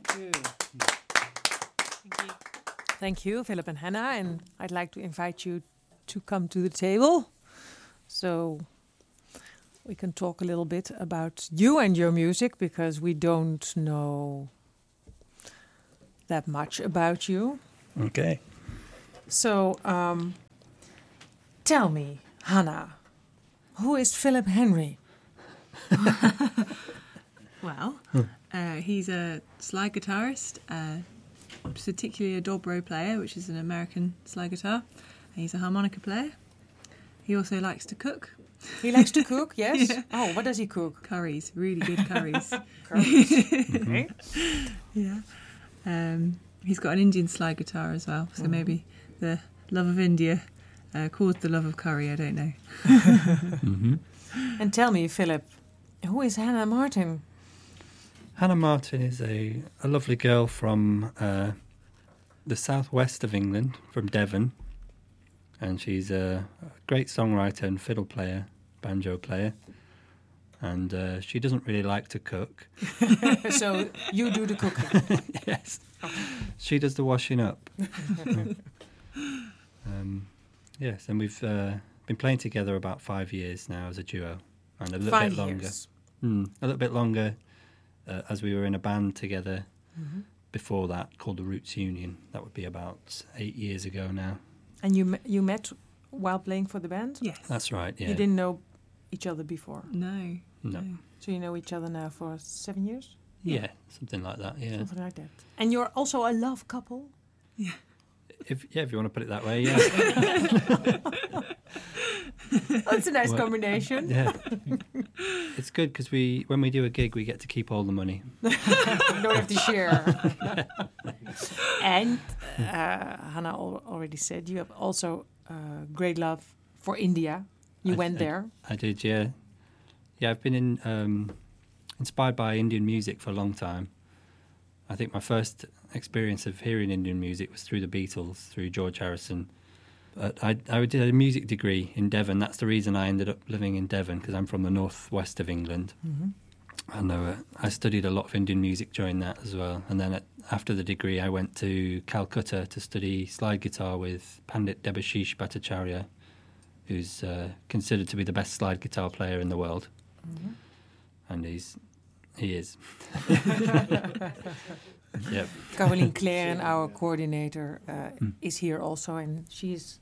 you. Thank you. Thank you, Philip and Hannah. And I'd like to invite you to come to the table so we can talk a little bit about you and your music, because we don't know that much about you. Okay. So, tell me, Hannah, who is Philip Henry? Well, he's a slide guitarist, particularly a dobro player, which is an American slide guitar. He's a harmonica player. He also likes to cook. He likes to cook, yes? Yeah. Oh, what does he cook? Curries, really good curries. Curries. Okay. Yeah. He's got an Indian slide guitar as well, so maybe the love of India caused the love of curry, I don't know. And tell me, Philip, who is Hannah Martin? Hannah Martin is a lovely girl from the southwest of England, from Devon. And she's a great songwriter and fiddle player, banjo player. And she doesn't really like to cook. So you do the cooking? Yes. She does the washing up. Yes, and we've been playing together about 5 years now as a duo. And a little 5 bit longer. years. A little bit longer as we were in a band together before that called the Roots Union. That would be about 8 years ago now. And you met while playing for the band? Yes. That's right, yeah. You didn't know each other before? No. So you know each other now for 7 years? Yeah, something like that, yeah. Something like that. And you're also a love couple? Yeah. If you want to put it that way, yeah. That's a nice combination. Yeah. It's good because when we do a gig, we get to keep all the money. You don't have to share. And Hannah already said you have also great love for India. You went there. I did, yeah. Yeah, I've been inspired by Indian music for a long time. I think my first experience of hearing Indian music was through the Beatles, through George Harrison. But I did a music degree in Devon. That's the reason I ended up living in Devon, because I'm from the northwest of England. And I studied a lot of Indian music during that as well. And then after the degree, I went to Calcutta to study slide guitar with Pandit Debashish Bhattacharya, who's considered to be the best slide guitar player in the world. And he is. Yep. Caroline Claren, our coordinator, is here also, and she's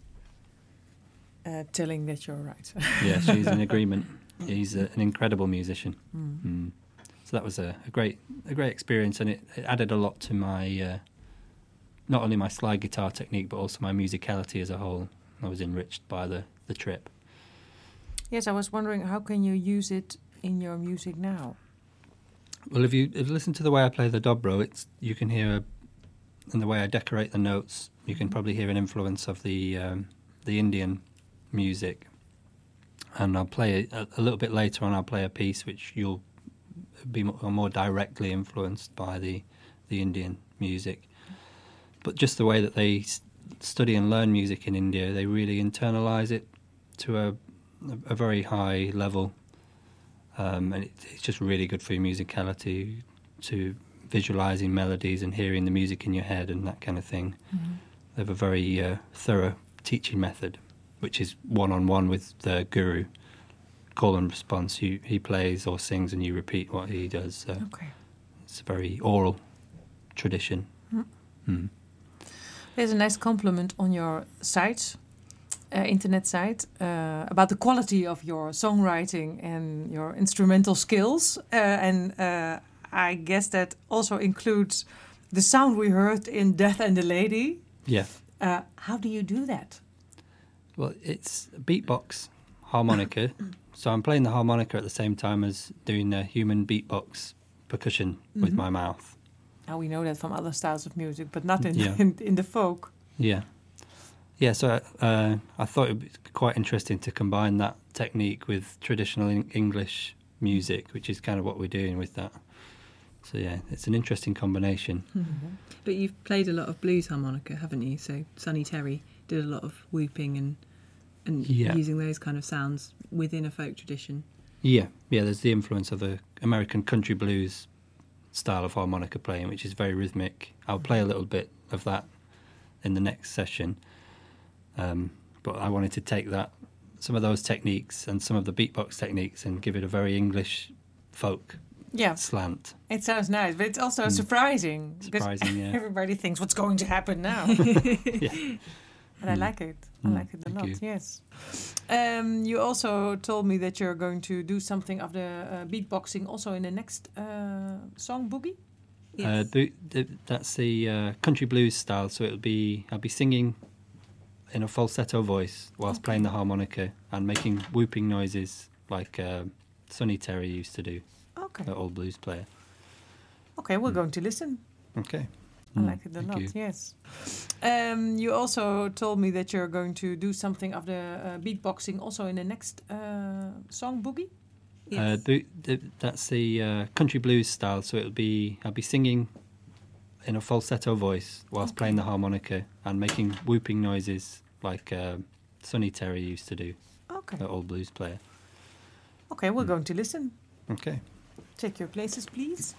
telling that you're right. Yeah, she's in agreement. He's an incredible musician. So that was a great experience, and it added a lot to my not only my slide guitar technique, but also my musicality as a whole. I was enriched by the trip. Yes, I was wondering, how can you use it in your music now? Well, if you listen to the way I play the dobro, you can hear, in the way I decorate the notes, you can probably hear an influence of the Indian music. And I'll play a little bit later on. I'll play a piece which you'll be more directly influenced by the Indian music. But just the way that they study and learn music in India, they really internalize it to a very high level. And it's just really good for your musicality, to visualising melodies and hearing the music in your head and that kind of thing. They have a very thorough teaching method, which is one-on-one with the guru, call and response. He plays or sings and you repeat what he does. So it's a very oral tradition. There's a nice compliment on your site, internet site, about the quality of your songwriting and your instrumental skills. And I guess that also includes the sound we heard in Death and the Lady. Yeah. How do you do that? Well, it's beatbox, harmonica. So I'm playing the harmonica at the same time as doing the human beatbox percussion with my mouth. Now we know that from other styles of music, but not in the folk. Yeah. Yeah, so I thought it would be quite interesting to combine that technique with traditional English music, which is kind of what we're doing with that. So yeah, it's an interesting combination. But you've played a lot of blues harmonica, haven't you? So Sonny Terry did a lot of whooping and using those kind of sounds within a folk tradition. Yeah, there's the influence of the American country blues style of harmonica playing, which is very rhythmic. I'll play a little bit of that in the next session. But I wanted to take some of those techniques and some of the beatbox techniques and give it a very English folk Yeah, slant. it sounds nice, but it's also surprising. because Surprising, yeah. Everybody thinks, what's going to happen now? Yeah. But I like it. I like it a thank lot, you. yes. You also told me that you're going to do something of the beatboxing also in the next song, Boogie? Yes. That's the country blues style, so I'll be singing in a falsetto voice whilst playing the harmonica and making whooping noises like Sonny Terry used to do, Okay. the old blues player. Okay, we're going to listen. Okay. I like it a Thank lot, you. yes. You also told me that you're going to do something of the beatboxing also in the next song, Boogie? Yes. That's the country blues style, so I'll be singing in a falsetto voice whilst playing the harmonica and making whooping noises like Sonny Terry used to do, Okay. the old blues player. Okay, we're going to listen. Okay. Take your places, please.